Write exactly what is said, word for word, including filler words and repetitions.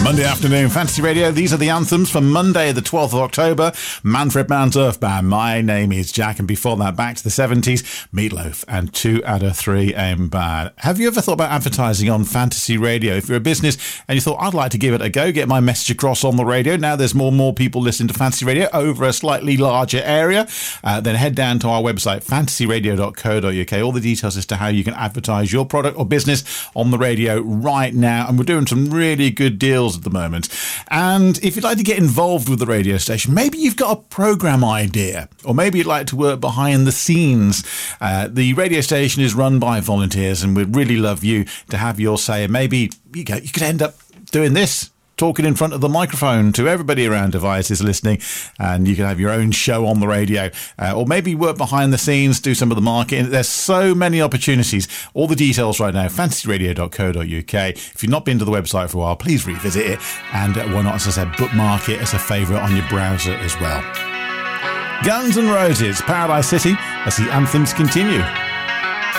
Monday afternoon, Fantasy Radio. These are the anthems for Monday, the twelfth of October. Manfred Mann's Earth Band. My name is Jack, and before that, back to the seventies, Meatloaf and Two Out of Three Ain't Bad. Have you ever thought about advertising on Fantasy Radio? If you're a business and you thought, I'd like to give it a go, get my message across on the radio. Now there's more and more people listening to Fantasy Radio over a slightly larger area. Uh, then head down to our website, fantasy radio dot co dot uk. All the details as to how you can advertise your product or business on the radio right now. And we're doing some really good deals at the moment. And if you'd like to get involved with the radio station, maybe you've got a program idea, or maybe you'd like to work behind the scenes. Uh, the radio station is run by volunteers, and we'd really love you to have your say. And maybe you go, you could end up doing this, talking in front of the microphone to everybody around devices listening, and you can have your own show on the radio, uh, or maybe work behind the scenes, do some of the marketing. There's so many opportunities. All the details right now, fantasy radio dot co dot uk. If you've not been to the website for a while, please revisit it, and uh, why not, as I said, bookmark it as a favourite on your browser as well. Guns N' Roses, Paradise City, as the anthems continue.